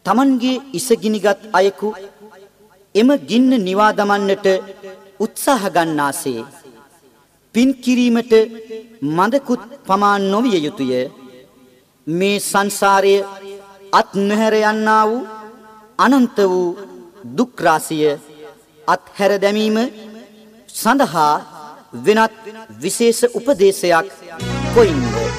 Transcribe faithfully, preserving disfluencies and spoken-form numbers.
තමන්ගේ ඉසගිනිගත් අයෙකු එම ගින්න නිවා දමන්නට උත්සාහ ගන්නාසේ පින් කිරීමට මදකුත් පමාන් නොවිය යුතුය. මේ සංසාරය අත් නොහැර යන්නා වූ අනන්ත වූ දුක් රාශිය අත්හැර දැමීම සඳහා වෙනත් විශේෂ උපදේශයක් කොයින්ද?